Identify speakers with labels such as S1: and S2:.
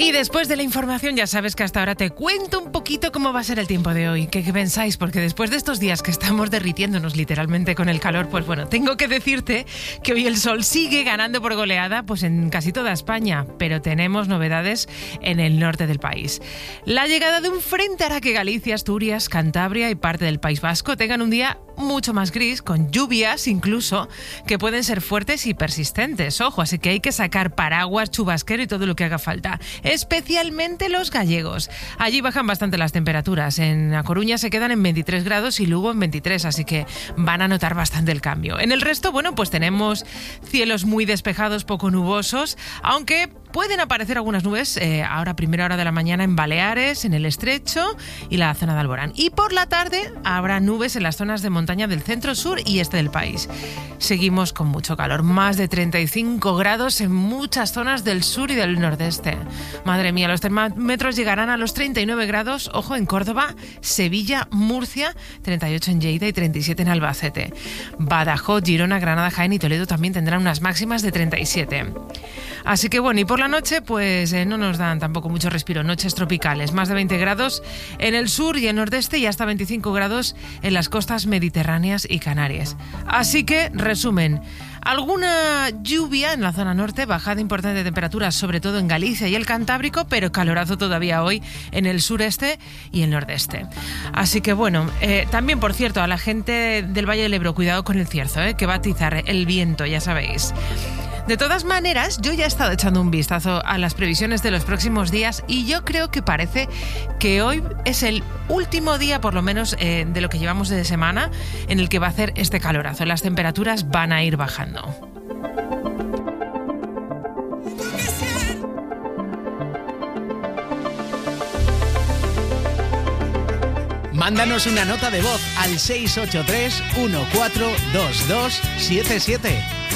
S1: Y después de la información ya sabes que hasta ahora te cuento un poquito cómo va a ser el tiempo de hoy. ¿Qué pensáis? Porque después de estos días que estamos derritiéndonos literalmente con el calor, pues bueno, tengo que decirte que hoy el sol sigue ganando por goleada pues en casi toda España, pero tenemos novedades en el norte del país. La llegada de un frente hará que Galicia, Asturias, Cantabria y parte del País Vasco tengan un día mucho más gris, con lluvias incluso, que pueden ser fuertes y persistentes. Ojo, así que hay que sacar paraguas, chubasquero y todo lo que haga falta. Especialmente los gallegos. Allí bajan bastante las temperaturas. En A Coruña se quedan en 23 grados y Lugo en 23, así que van a notar bastante el cambio. En el resto, bueno, pues tenemos cielos muy despejados, poco nubosos, aunque pueden aparecer algunas nubes ahora primera hora de la mañana en Baleares, en el Estrecho y la zona de Alborán. Y por la tarde habrá nubes en las zonas de montaña del centro, sur y este del país. Seguimos con mucho calor, más de 35 grados en muchas zonas del sur y del nordeste. Madre mía, los termómetros llegarán a los 39 grados, ojo, en Córdoba, Sevilla, Murcia, 38 en Lleida y 37 en Albacete. Badajoz, Girona, Granada, Jaén y Toledo también tendrán unas máximas de 37. Así que bueno, y por la noche pues no nos dan tampoco mucho respiro. Noches tropicales, más de 20 grados en el sur y el nordeste y hasta 25 grados en las costas mediterráneas y Canarias. Así que, resumen, alguna lluvia en la zona norte, bajada importante de temperaturas, sobre todo en Galicia y el Cantábrico, pero calorazo todavía hoy en el sureste y el nordeste. Así que bueno, también por cierto, a la gente del Valle del Ebro, cuidado con el cierzo, que va a atizar el viento, ya sabéis. De todas maneras, yo ya he estado echando un vistazo a las previsiones de los próximos días y yo creo que parece que hoy es el último día, por lo menos de lo que llevamos de semana, en el que va a hacer este calorazo. Las temperaturas van a ir bajando.
S2: Mándanos una nota de voz al 683 142277.